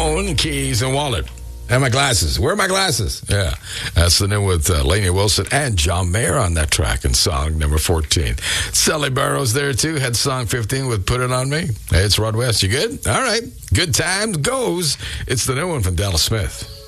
phone, keys, and wallet. And my glasses. Where are my glasses? Yeah. That's the new with Lainey Wilson and John Mayer on that track in song number 14. Sally Burrows there, too. Had song 15 with Put It On Me. Hey, it's Rod West. You good? All right. Good times goes. It's the new one from Della Smith.